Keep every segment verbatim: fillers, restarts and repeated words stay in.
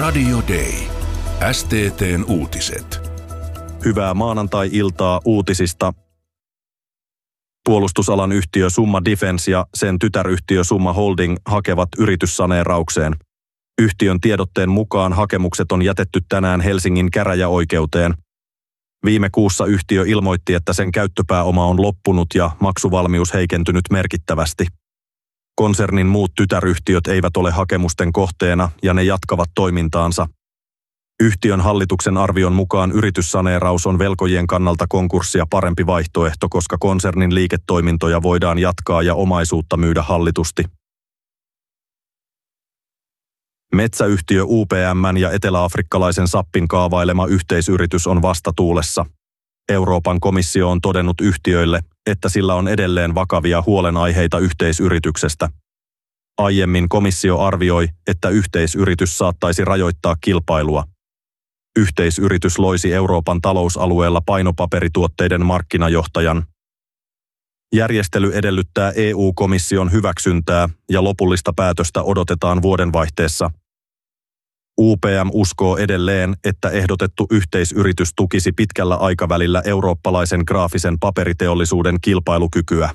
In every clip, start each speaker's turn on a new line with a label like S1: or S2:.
S1: Radio Day. S T T:n uutiset.
S2: Hyvää maanantai-iltaa uutisista. Puolustusalan yhtiö Summa Defence ja sen tytäryhtiö Summa Holding hakevat yrityssaneeraukseen. Yhtiön tiedotteen mukaan hakemukset on jätetty tänään Helsingin käräjäoikeuteen. Viime kuussa yhtiö ilmoitti, että sen käyttöpääoma on loppunut ja maksuvalmius heikentynyt merkittävästi. Konsernin muut tytäryhtiöt eivät ole hakemusten kohteena ja ne jatkavat toimintaansa. Yhtiön hallituksen arvion mukaan yrityssaneeraus on velkojien kannalta konkurssia parempi vaihtoehto, koska konsernin liiketoimintoja voidaan jatkaa ja omaisuutta myydä hallitusti. Metsäyhtiö U P M:n ja eteläafrikkalaisen Sappin kaavailema yhteisyritys on vastatuulessa. Euroopan komissio on todennut yhtiöille, että sillä on edelleen vakavia huolenaiheita yhteisyrityksestä. Aiemmin komissio arvioi, että yhteisyritys saattaisi rajoittaa kilpailua. Yhteisyritys loisi Euroopan talousalueella painopaperituotteiden markkinajohtajan. Järjestely edellyttää E U-komission hyväksyntää ja lopullista päätöstä odotetaan vuodenvaihteessa. U P M uskoo edelleen, että ehdotettu yhteisyritys tukisi pitkällä aikavälillä eurooppalaisen graafisen paperiteollisuuden kilpailukykyä.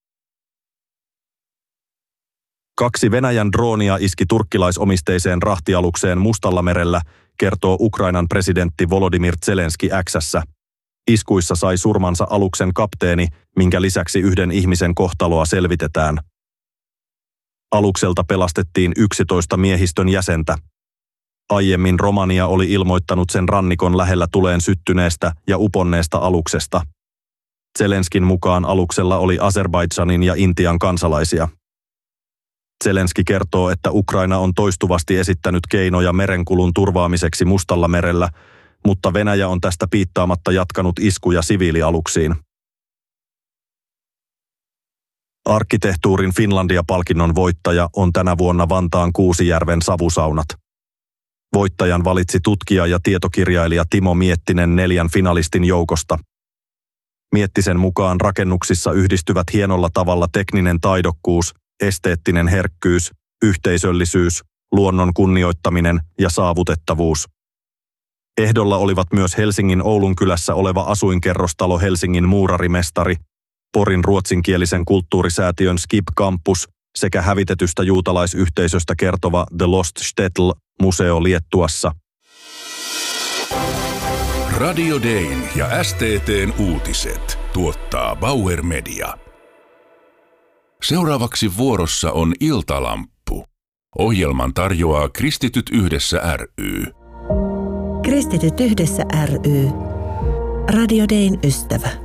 S2: Kaksi Venäjän droonia iski turkkilaisomisteiseen rahtialukseen Mustallamerellä, kertoo Ukrainan presidentti Volodymyr Zelenski X:ssä. Iskuissa sai surmansa aluksen kapteeni, minkä lisäksi yhden ihmisen kohtaloa selvitetään. Alukselta pelastettiin yksitoista miehistön jäsentä. Aiemmin Romania oli ilmoittanut sen rannikon lähellä tuleen syttyneestä ja uponneesta aluksesta. Zelenskin mukaan aluksella oli Azerbaidžanin ja Intian kansalaisia. Zelenski kertoo, että Ukraina on toistuvasti esittänyt keinoja merenkulun turvaamiseksi Mustallamerellä, mutta Venäjä on tästä piittaamatta jatkanut iskuja siviilialuksiin. Arkkitehtuurin Finlandia-palkinnon voittaja on tänä vuonna Vantaan Kuusijärven savusaunat. Voittajan valitsi tutkija ja tietokirjailija Timo Miettinen neljän finalistin joukosta. Miettisen mukaan rakennuksissa yhdistyvät hienolla tavalla tekninen taidokkuus, esteettinen herkkyys, yhteisöllisyys, luonnon kunnioittaminen ja saavutettavuus. Ehdolla olivat myös Helsingin Oulunkylässä oleva asuinkerrostalo Helsingin muurarimestari, Porin ruotsinkielisen kulttuurisäätiön Skip Campus sekä hävitetystä juutalaisyhteisöstä kertova The Lost Shtetl-museo Liettuassa.
S1: Radio Dayn ja S T T:n uutiset tuottaa Bauer Media. Seuraavaksi vuorossa on Iltalamppu. Ohjelman tarjoaa Kristityt yhdessä ry.
S3: Kristityt yhdessä ry. Radio Dayn ystävä.